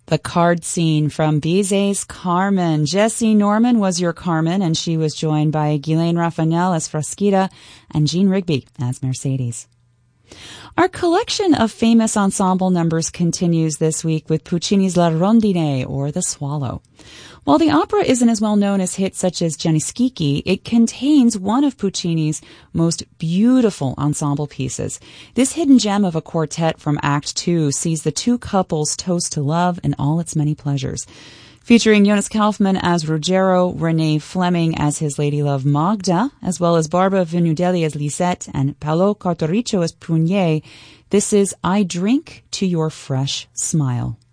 The card scene from Bizet's Carmen. Jessie Norman was your Carmen, and she was joined by Ghislaine Raphael as Frasquita and Jean Rigby as Mercedes. Our collection of famous ensemble numbers continues this week with Puccini's La Rondine, or The Swallow. While the opera isn't as well known as hits such as Gianni Schicchi, it contains one of Puccini's most beautiful ensemble pieces. This hidden gem of a quartet from Act 2 sees the two couples toast to love and all its many pleasures. Featuring Jonas Kaufmann as Ruggiero, Renee Fleming as his ladylove Magda, as well as Barbara Venudelli as Lisette and Paolo Cartoricio as Prunier, this is I Drink to Your Fresh Smile.